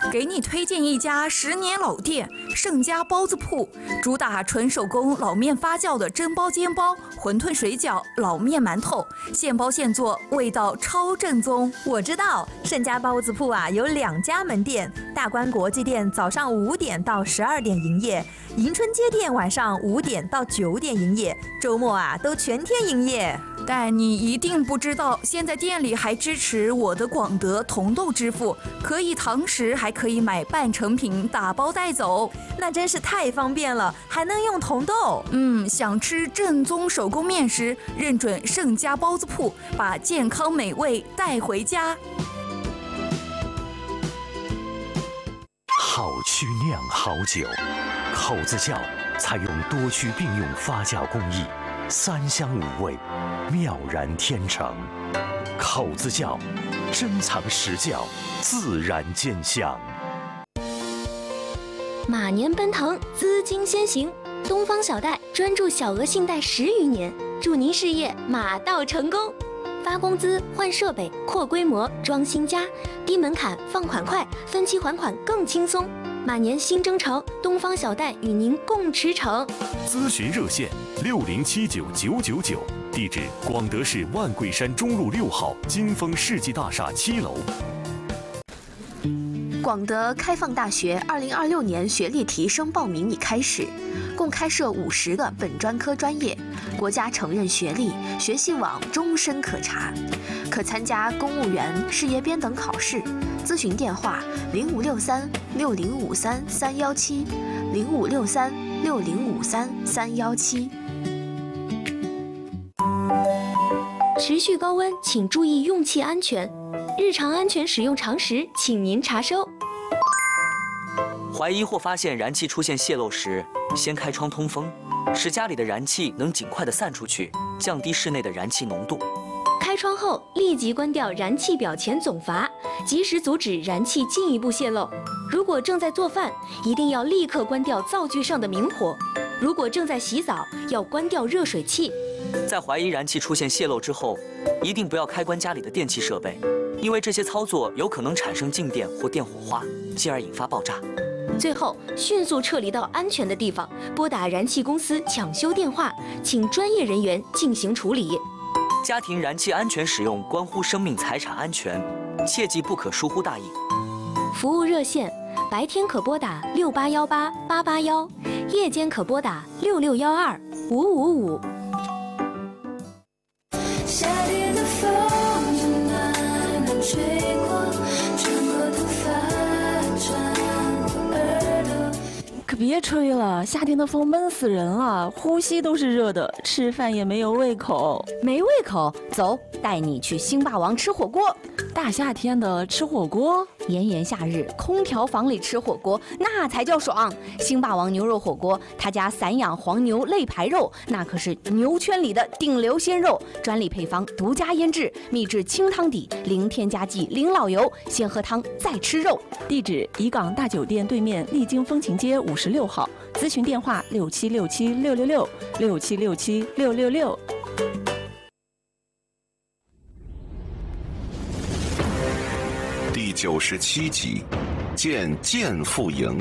给你推荐一家10年老店盛家包子铺，主打纯手工老面发酵的蒸包、煎包、馄饨、水饺、老面、馒头，现包现做，味道超正宗。 我知道盛家包子铺啊有2家门店，大观国际店早上5点到12点营业，迎春街店晚上5点到9点营业，周末啊都全天营业。 但你一定不知道，现在店里还支持我的广德同豆支付，可以堂食，还可以买半成品打包带走， 那真是太方便了，还能用同豆。 想吃正宗手工面食，认准盛家包子铺，把健康美味带回家。 好曲酿好酒，口子窖采用多区并用发酵工艺，3香5味，妙然天成。口子窖，珍藏实窖，自然见香。 马年奔腾，资金先行。东方小贷专注小额信贷10余年，祝您事业马到成功。发工资、换设备、扩规模、装新家，低门槛，放款快，分期还款更轻松。马年新征程，东方小贷与您共驰骋。 咨询热线60799999，地址广德市万桂山中路6号金丰世纪大厦7楼。 广德开放大学2026年学历提升报名已开始，共开设50个本专科专业，国家承认学历，学信网终身可查，可参加公务员、事业编等考试。咨询电话：0563-6053-317，0563-6053-317。 持续高温，请注意用气安全。日常安全使用常识，请您查收。 怀疑或发现燃气出现泄漏时，先开窗通风，使家里的燃气能尽快地散出去，降低室内的燃气浓度。 开窗后立即关掉燃气表前总阀，及时阻止燃气进一步泄漏。如果正在做饭，一定要立刻关掉灶具上的明火；如果正在洗澡，要关掉热水器。 在怀疑燃气出现泄漏之后，一定不要开关家里的电气设备，因为这些操作有可能产生静电或电火花，进而引发爆炸。 最后，迅速撤离到安全的地方，拨打燃气公司抢修电话，请专业人员进行处理。 家庭燃气安全使用关乎生命财产安全，切记不可疏忽大意。 服务热线：白天可拨打68188881，夜间可拨打66125555。 夏天的风正慢慢吹过，穿过头发，穿过耳朵。 可别吹了，夏天的风闷死人了，呼吸都是热的，吃饭也没有胃口。 没胃口，走，带你去星霸王吃火锅。 大夏天的吃火锅， 炎炎夏日，空调房里吃火锅那才叫爽。星霸王牛肉火锅，他家散养黄牛肋排肉，那可是牛圈里的顶流鲜肉，专利配方，独家腌制，秘制清汤底，零添加剂，零老油，先喝汤再吃肉。 地址：怡港大酒店对面丽晶风情街56号，咨询电话6767-666，6767-666。 第97集，见剑父营。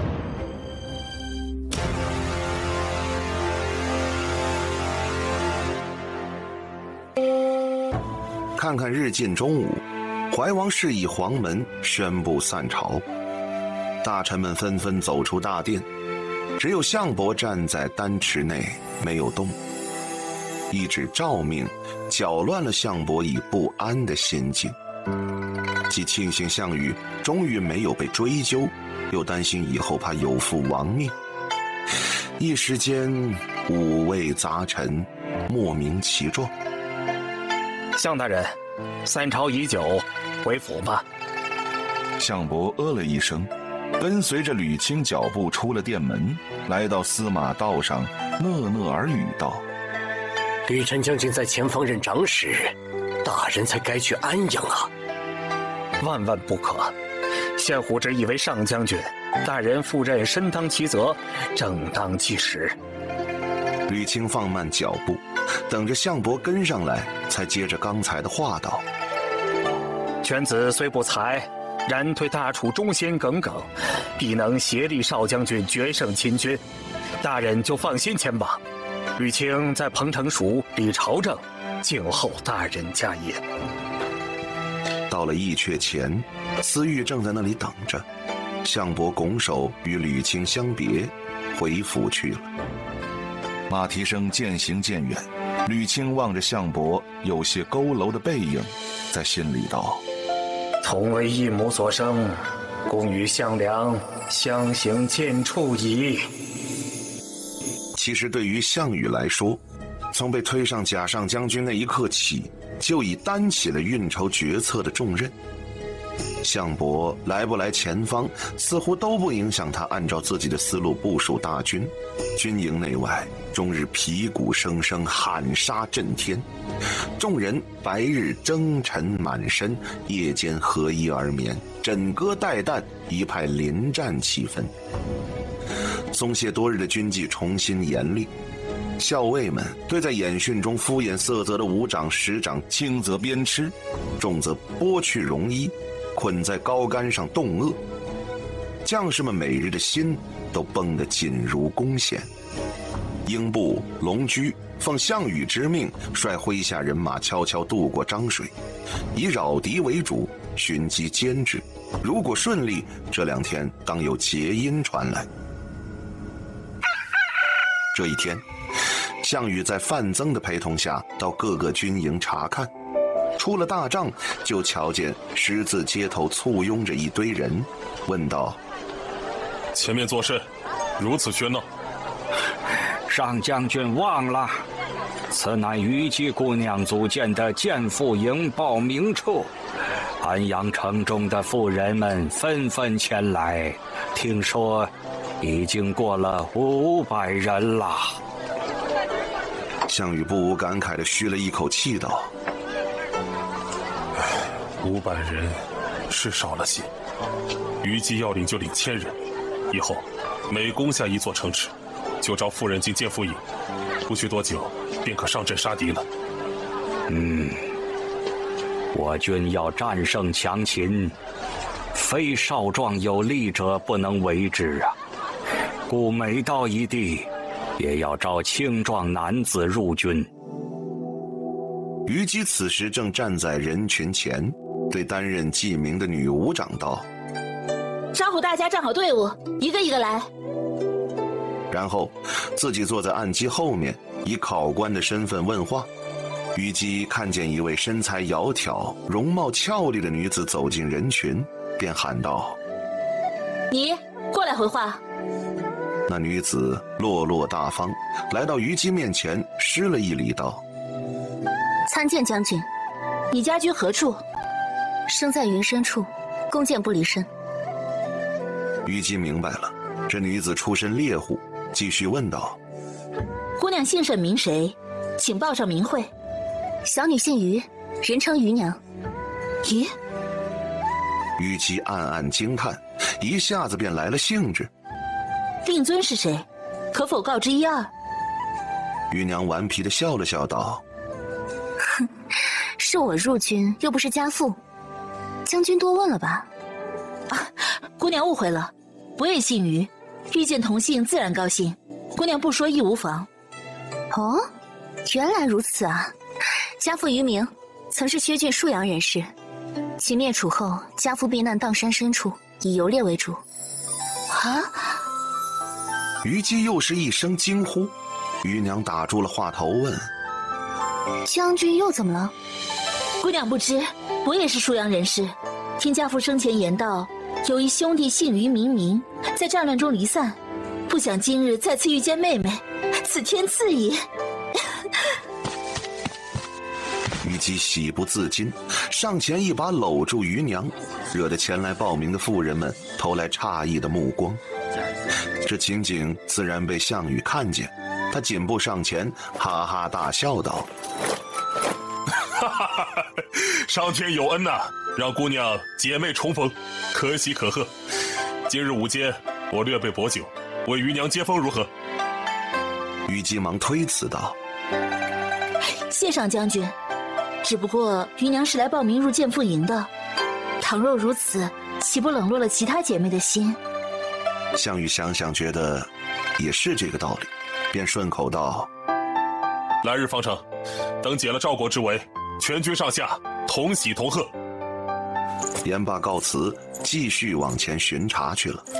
看看日近中午，怀王示意黄门宣布散朝，大臣们纷纷走出大殿，只有项伯站在丹池内没有动。一纸诏命搅乱了项伯已不安的心境，既庆幸项羽终于没有被追究，又担心以后怕有负亡命，一时间五味杂陈，莫名其状。 项大人，散朝已久，回府吧。 项伯了一声，跟随着吕青脚步出了殿门，来到司马道上，讷讷耳语道： 吕臣将军在前方任长史，大人才该去安营啊。万万不可，现虎之意为上将军，大人赴任身当其责，正当其时。 吕青放慢脚步，等着项伯跟上来，才接着刚才的话道： 犬子虽不才， 然对大楚忠心耿耿，必能协力少将军决胜秦军，大人就放心前往。吕青在彭城署理朝政，静候大人家业。 到了驿阙前，司玉正在那里等着。项伯拱手与吕青相别，回府去了。 马蹄声渐行渐远，吕青望着项伯有些佝偻的背影，在心里道： 同为一母所生，公与项梁相形见绌矣。 其实对于项羽来说，从被推上甲上将军那一刻起，就已担起了运筹决策的重任。项伯来不来前方，似乎都不影响他按照自己的思路部署大军。军营内外，终日皮鼓声声，喊杀震天。众人白日征尘满身，夜间合衣而眠，枕戈待旦，一派临战气氛。松懈多日的军纪重新严厉，校尉们对在演训中敷衍塞责的武长师长轻则鞭笞，重则剥去戎衣，捆在高杆上冻饿。将士们每日的心都绷得紧如弓弦。英布、龙驹奉项羽之命，率麾下人马悄悄渡过漳水，以扰敌为主，寻机歼之。如果顺利，这2天当有捷音传来。这一天，项羽在范增的陪同下到各个军营查看，出了大帐，就瞧见十字街头簇拥着一堆人，问道： 前面作甚？如此喧闹？ 上将军忘了，此乃虞姬姑娘组建的建妇营报名处，安阳城中的妇人们纷纷前来，听说已经过了500人了。 项羽不无感慨地吁了一口气道 ：500人是少了些，虞姬要领就领1000人，以后每攻下一座城池，就招妇人进建妇营，不需多久便可上阵杀敌了。 我军要战胜强秦，非少壮有力者不能为之啊！故每到一地，也要招青壮男子入军。 虞姬此时正站在人群前，对担任记名的女武长道： 招呼大家站好队伍，一个一个来。 然后自己坐在案几后面，以考官的身份问话。虞姬看见一位身材窈窕、容貌俏丽的女子走进人群，便喊道： 你过来回话。 那女子落落大方，来到虞姬面前，施了一礼道： 参见将军，你家居何处？生在云深处，弓箭不离身。 虞姬明白了，这女子出身猎户，继续问道： 姑娘姓甚名谁？请报上名讳。小女姓虞，人称虞娘。咦？ 虞姬暗暗惊叹，一下子便来了兴致。 令尊是谁？可否告知一二？ 虞娘顽皮地笑了笑道： 哼，是我入军，又不是家父，将军多问了吧？啊，姑娘误会了，我也姓虞，遇见同姓自然高兴，姑娘不说亦无妨。哦，原来如此啊！家父虞明，曾是薛郡沭阳人士，秦灭楚后，家父避难砀山深处，以游猎为主。啊！ 虞姬又是一声惊呼，虞娘打住了话头，问： 将军又怎么了？姑娘不知，我也是沭阳人士，听家父生前言道，有一兄弟姓虞名明，在战乱中离散，不想今日再次遇见妹妹，此天赐也。 虞姬喜不自禁，上前一把搂住虞娘，惹得前来报名的妇人们投来诧异的目光。这情景自然被项羽看见，他紧步上前，哈哈大笑道： 上天有恩呐，让姑娘姐妹重逢，可喜可贺。今日午间我略备薄酒，为虞娘接风如何？ 虞姬忙推辞道： 谢上将军，只不过虞娘是来报名入建妇营的，倘若如此， 岂不冷落了其他姐妹的心？ 项羽想想，觉得也是这个道理，便顺口道：“ 来日方长，等解了赵国之围，全军上下同喜同贺。” 言罢告辞，继续往前巡查去了。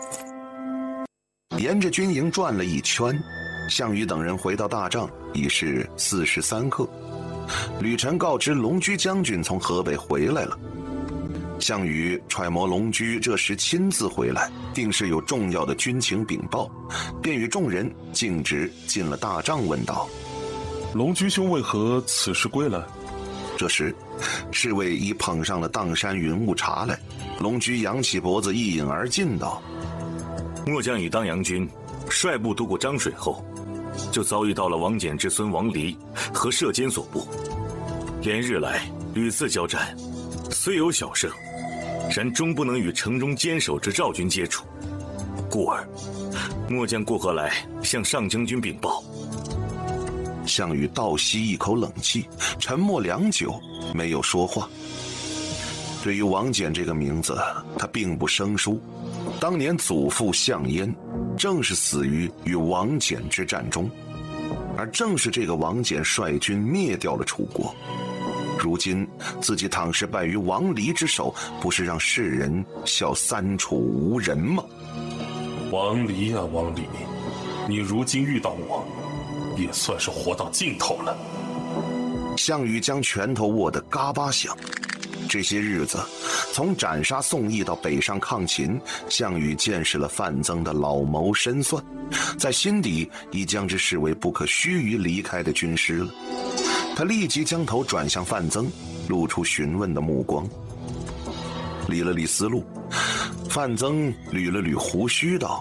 沿着军营转了一圈，项羽等人回到大帐，已是43刻。吕臣告知龙驹将军从河北回来了。项羽揣摩龙驹这时亲自回来，定是有重要的军情禀报，便与众人径直进了大帐，问道：“ 龙驹兄为何此时归来？” 这时，侍卫已捧上了砀山云雾茶来。龙驹扬起脖子一饮而尽，道：“ 末将以当阳军率部渡过漳水后，就遭遇到了王翦之孙王离和射监所部，连日来屡次交战，虽有小胜，然终不能与城中坚守之赵军接触，故而末将过河来向上将军禀报。” 项羽倒吸一口冷气，沉默良久，没有说话。对于王翦这个名字，他并不生疏。当年祖父项燕，正是死于与王翦之战中，而正是这个王翦率军灭掉了楚国。如今自己倘是败于王离之手，不是让世人笑三楚无人吗？ 王离啊王离，你如今遇到我，也算是活到尽头了。 项羽将拳头握得嘎巴响。这些日子，从斩杀宋义到北上抗秦，项羽见识了范增的老谋深算，在心底已将之视为不可须臾离开的军师了。他立即将头转向范增，露出询问的目光。理了理思路，范增捋了捋胡须，道：“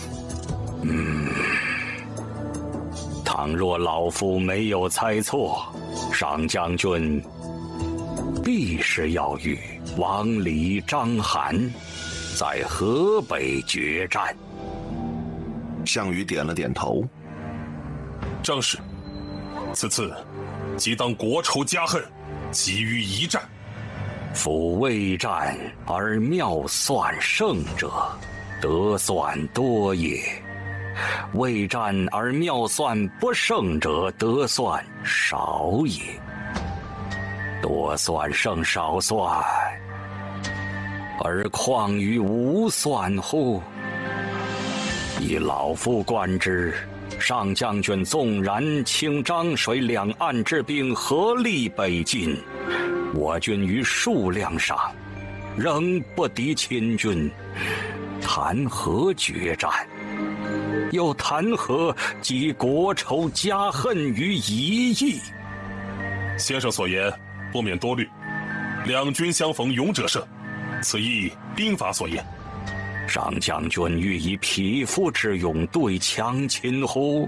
倘若老夫没有猜错，上将军必是要与王离、章邯在河北决战。” 项羽点了点头：“ 正是。此次即当国仇家恨，急于一战。 夫未战而妙算胜者，得算多也；未战而妙算不胜者，得算少也。多算胜少算，而况于无算乎？以老夫观之，上将军纵然倾漳水两岸之兵合力北进，我军于数量上仍不敌秦军，谈何决战？又谈何集国仇家恨于一役？” 先生所言不免多虑，两军相逢勇者胜，此亦兵法所言。 上将军欲以匹夫之勇对强秦乎？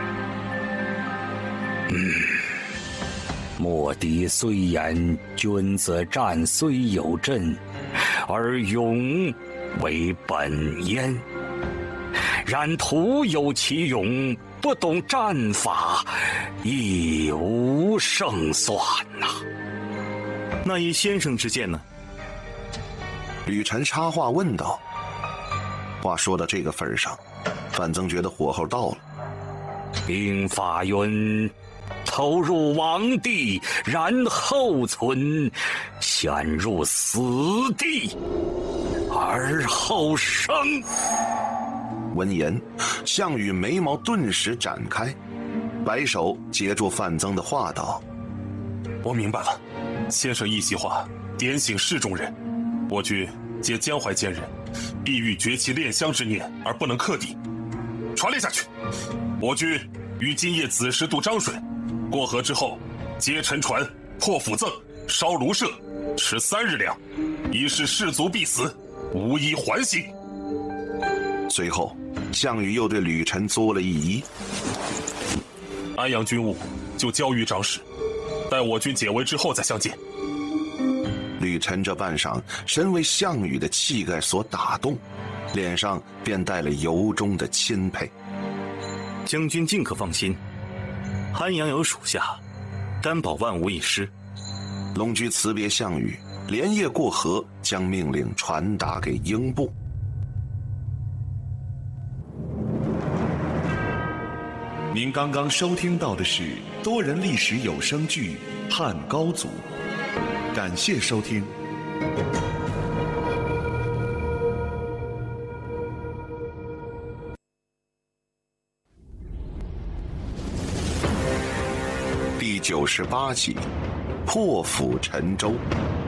莫敌虽言君子战虽有阵，而勇为本焉。然徒有其勇，不懂战法，亦无胜算呐。 那依先生之见呢？ 吕臣插话问道。话说到这个份上，范增觉得火候到了。 兵法云：投入亡地，然后存；陷入死地，而后生。 闻言，项羽眉毛顿时展开，摆手截住范增的话道：“ 我明白了，先生一席话点醒市中人，我军皆江淮间人，必欲绝其恋乡之念而不能克敌，传令下去。我军于今夜子时渡漳水，过河之后，皆沉船，破府赠，烧庐舍，吃3日粮，以示士卒必死，无一还行。” 随后，项羽又对吕臣作了一揖：“ 安阳军务就交于长史，待我军解围之后再相见。” 吕臣这半晌深为项羽的气概所打动，脸上便带了由衷的钦佩。 将军尽可放心，安阳有属下，担保万无一失。 龙驹辞别项羽， 连夜过河，将命令传达给英布。 您刚刚收听到的是多人历史有声剧《汉高祖》，感谢收听。 第98集，破釜沉舟。